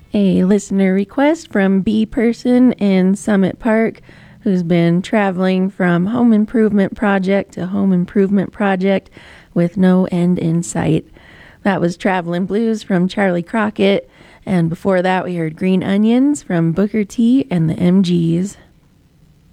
A listener request from B Person in Summit Park, who's been traveling from home improvement project to home improvement project with no end in sight. That was Travelin' Blues from Charlie Crockett, and before that we heard Green Onions from Booker T and the MGs.